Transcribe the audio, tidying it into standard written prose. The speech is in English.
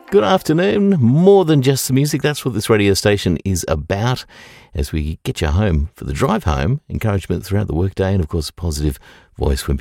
Good afternoon. More than just the music, that's what this radio station is about. As we get you home for the drive home, encouragement throughout the workday, and of course a positive voice when